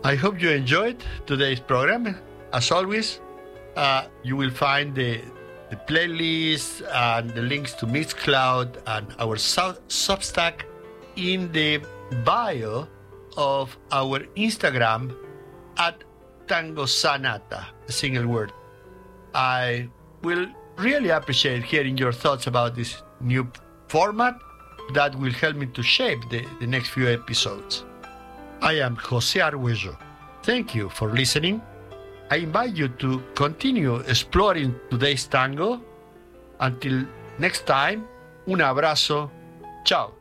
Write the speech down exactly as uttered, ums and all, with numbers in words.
I hope you enjoyed today's program. As always, uh, you will find the, the playlist and the links to Mixcloud and our sub- Substack in the bio of our Instagram at Tango Sanata, a single word. I will really appreciate hearing your thoughts about this new format that will help me to shape the, the next few episodes. I am Jose Arguello. Thank you for listening. I invite you to continue exploring today's tango. Until next time, un abrazo. Ciao.